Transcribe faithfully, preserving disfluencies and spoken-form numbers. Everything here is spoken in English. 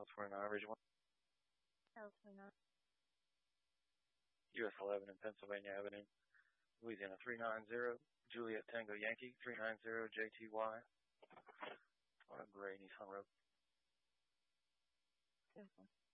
L twenty-nine, original. L twenty-nine. U S eleven in Pennsylvania Avenue, Louisiana three nine zero, Juliet Tango Yankee three nine zero J T Y. On a gray Nissan Rogue. Beautiful.